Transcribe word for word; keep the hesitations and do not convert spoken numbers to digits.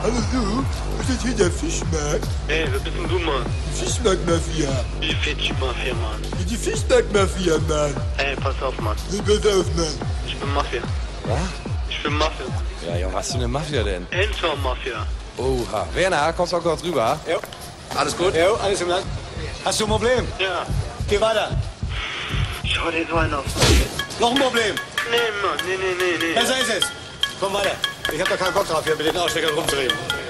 Hallo du, ist das hier der Fischmarkt? Hey, wer bist denn du, Mann? Die Fischmarkt-Mafia. Die Fischmafia, Mann. Die Fischmarkt-Mafia, Mann. Hey, pass auf, Mann. Nee, pass auf, Mann. Ich bin Mafia. Was? Ich bin Mafia. Ja, ja, was für eine Mafia denn? Enzo-Mafia. Oha. Werner, kommst du auch kurz rüber? Jo. Alles gut? Jo, alles im Land. Hast du ein Problem? Ja. Geh weiter. Schau dir so einen auf. Noch ein Problem? Nee, Mann. Nee, nee, nee, nee. Besser ist es. Komm weiter. Ich hab da keinen Bock drauf, hier mit den Aussteckern rumzureden.